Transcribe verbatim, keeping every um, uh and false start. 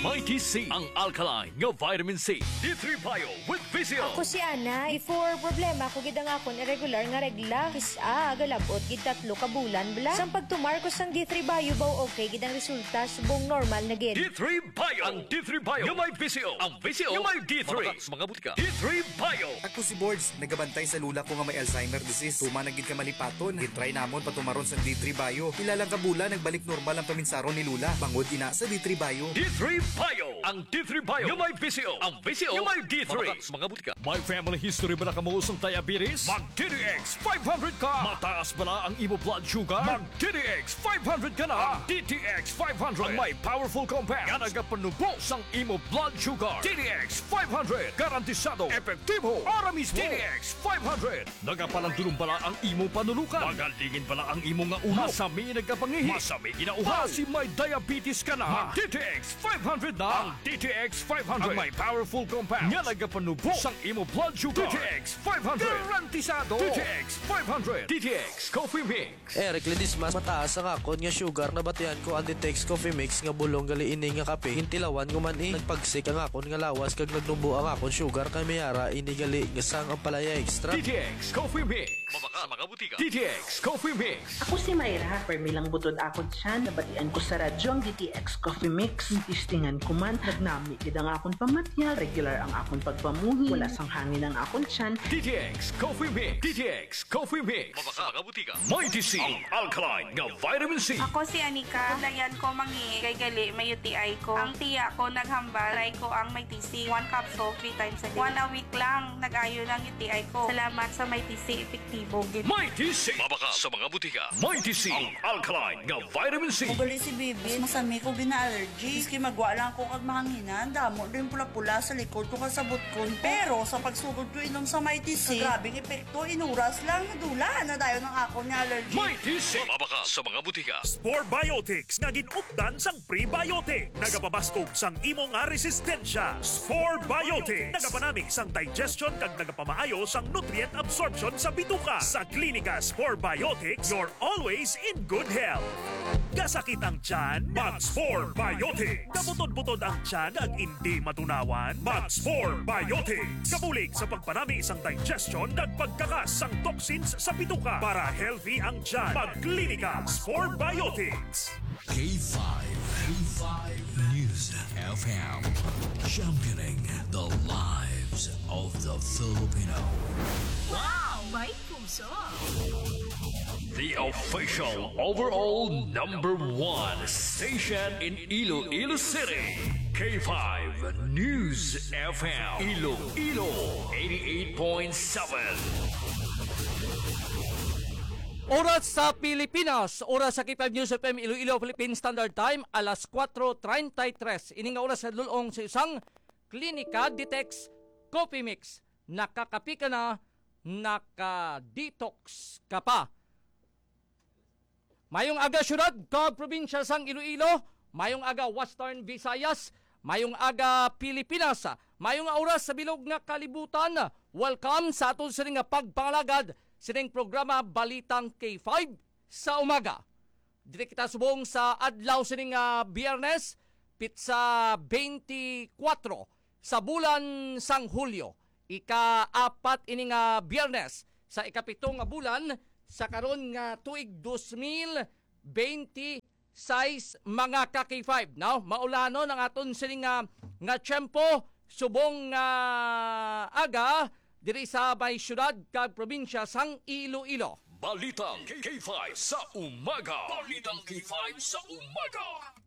Mighty C, ang alkaline nga vitamin C. D three Bio with Visio. Ako si Ana, before problema ko gid ang akon irregular nga regla. Kisa galabot gid tatlo ka bulan bla. Sang pagtumar ko sang D three Bio baw okay gid ang resulta subong normal na gid. D three Bio, ang D three Bio nga may Visio. Ang Visio nga may D three. Mga, mga butika. D three Bio. Ako si Boards, nagabantay sa lula ko nga may Alzheimer disease. Tuma na gid ka malipaton. Gitry namon patumaron sa D three Bio. Ilalang ka bulan nagbalik normal ang paminsaron ni lula. Bangod ina sa D three Bio. D three Bio, ang D three Bio nga may Visio. Ang Visio nga may D three. Mga, mga butika. May family history ba na kamuusong diabetes? Mag-D D X five hundred ka. Mataas ba na ang imo blood sugar? Mag-D D X five hundred ka na. D T X five hundred ang may powerful compound nga nagapanubos ang imo blood sugar. D D X five hundred, garantisado, epektibo, ara mismo. D D X five hundred, nagapalandulong bala ang imo panulukan. Magalingin bala ang imo nga ulo. Masami nagapangihi. Masami ginauhaw. Kasi may diabetes ka na. D T X five hundred na. Ang D T X five hundred ang may powerful compound nga nagapanubos ang imo blood sugar. D T X five hundred, garantisado. D T X five hundred. D T X Coffee Mix. Eric Ledismas, mataas ang akon nga sugar na batian ko ang D T X Coffee Mix nga bulong gali ini nga kape. Hintilawan ko man eh. Nagpagsik ang akon nga lawas kag nagnubo ang akon sugar kay mayara ini gali nga sang ang palaya extra. D T X Coffee Mix. Mabaka sa mga butika. D T X Coffee Mix. Ako si Mayra, permilang butod ako dyan. Nabatian ko sa radyo ang D T X Coffee Mix. Tistingan ko man, nagnami gid ang akon pamatyal. Regular ang akon pagpamuhi. Wala sang hangin ang akon tiyan. D T X Coffee Mix. D T X Coffee Mix. Mabaka sa mga butika. Mighty C, ang alkaline nga vitamin C. Ako si Anika. Dayan ko mangi kay gali may U T I ko. Ang tiya ko naghambal. Try ko ang may T C. One capsule, three times a day. One a week lang. Nag-ayo lang U T I ko. Salamat sa may T C. Epektibo. Mighty C. Mabaka sa mga butika. Mighty C, ang alkaline nga vitamin C. Ugali si Bibi, masami ko gina-allergy. Iski magwa lang ko kag mahanginan. Damo rin pula-pula sa likod ko kasabot ko. Pero sa pagsugod ko inom sa Mighty C, grabing epekto, inuras lang, nadula na dayo ng ako ni allergy. Mighty C. Mabaka sa mga butika. Spore Biotics nga ginupdan sang prebiotic. Nagapabaskog sang imo nga resistensya. Spore Biotics. Nagapanamig sang digestion kag nagapamaayo sang nutrient absorption sa bituka. Sa Klinika Spore Biotics, you're always in good health. Gasakit ang tiyan? Mag-Spore Biotics. Kabutod-butod ang tiyan ag hindi matunawan? Mag-Spore Biotics. Kabulig sa pagpanami isang digestion ag pagkakas sang toxins sa bituka para healthy ang tiyan. Mag-Klinika Spore Biotics. K five, K five News F M, championing the lives of the Filipino. Wow! May puso! The official overall number one station in Iloilo City. K five News F M. Iloilo eighty-eight point seven. Oras sa Pilipinas, oras sa K five News F M Iloilo Philippine Standard Time, alas four thirty-three. Ini nga oras sa lulong sa isang Klinika D T X Coffee Mix. Nakakapi ka na, naka-detox ka pa. Mayong aga syudad, kag probinsya sang Iloilo, mayong aga Western Visayas, mayong aga Pilipinas, mayong oras sa bilog nga kalibutan. Welcome sa aton sa nga pagpangalagad sining programa Balitang K five sa umaga. Dili kita subong sa adlaw sining uh, Biyernes, pitsa twenty-four sa bulan sang Hulyo. Ika-apat ining uh, Biyernes sa ikapitong nga bulan sa karon nga tuig twenty twenty-six mga ka K five. Now, maulano ng aton sining uh, nga tiyempo subong nga uh, aga diri sa may syudad kag probinsya sang Iloilo. Balitang K five sa umaga. Balitang K five sa umaga.